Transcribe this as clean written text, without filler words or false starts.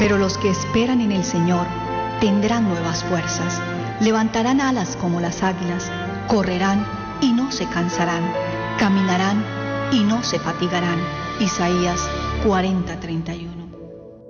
Pero los que esperan en el Señor tendrán nuevas fuerzas, levantarán alas como las águilas, correrán y no se cansarán, caminarán y no se fatigarán. Isaías 40:31.